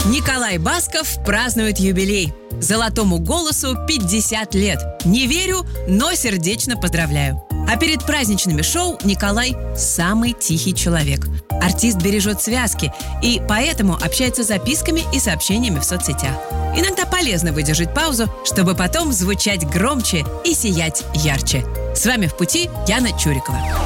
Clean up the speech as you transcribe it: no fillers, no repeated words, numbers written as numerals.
Николай Басков празднует юбилей. Золотому голосу 50 лет. Не верю, но сердечно поздравляю. А перед праздничными шоу Николай самый тихий человек. Артист бережет связки и поэтому общается записками и сообщениями в соцсетях. Иногда полезно выдержать паузу, чтобы потом звучать громче и сиять ярче. С вами «В пути» Яна Чурикова.